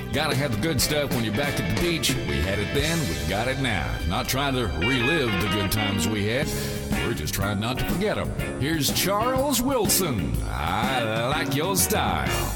Gotta have the good stuff when you're back at the beach. We had it then, we got it now. Not trying to relive the good times we had. We're just trying not to forget them. Here's Charles Wilson. I like your style.